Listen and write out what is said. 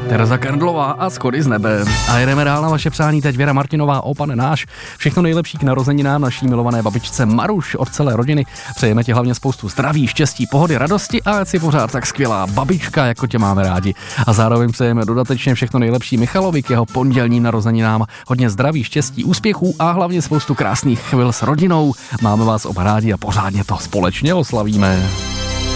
Tereza Kandlová a Schody z nebe. A jedeme dál na vaše přání, teď Věra Martinová, O Pane náš. Všechno nejlepší k narozeninám naší milované babičce Maruš od celé rodiny. Přejeme ti hlavně spoustu zdraví, štěstí, pohody, radosti a ať si pořád tak skvělá babička, jako tě máme rádi. A zároveň přejeme dodatečně všechno nejlepší Michalovi k jeho pondělním narozeninám. Hodně zdraví, štěstí, úspěchů a hlavně spoustu krásných chvil s rodinou. Máme vás oba rádi a pořádně to společně oslavíme.